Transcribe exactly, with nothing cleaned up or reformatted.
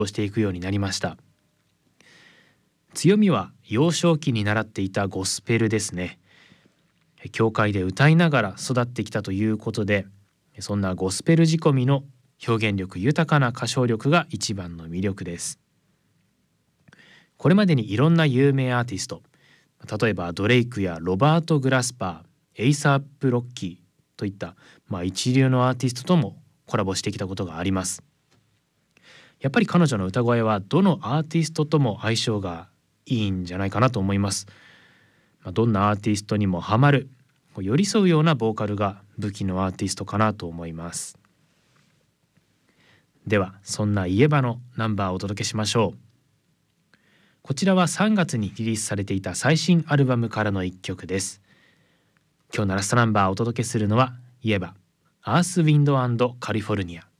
をしていくようになりました。強みは幼少期に習っていたゴスペルですね。教会で歌いながら育ってきたということで、そんなゴスペル仕込みの表現力豊かな歌唱力が一番の魅力です。これまでにいろんな有名アーティスト、例えばドレイクやロバート・グラスパー、エイサープ・ロッキーといった、まあ、一流のアーティストともコラボしてきたことがあります。やっぱり彼女の歌声はどのアーティストとも相性がいいんじゃないかなと思います。まあ、どんなアーティストにもハマる、寄り添うようなボーカルが武器のアーティストかなと思います。ではそんなイエバのナンバーをお届けしましょう。こちらはさんがつにリリースされていた最新アルバムからの一曲です。今日のラストナンバーをお届けするのはイエバ、アース・ウィンド・アンド・カリフォルニア。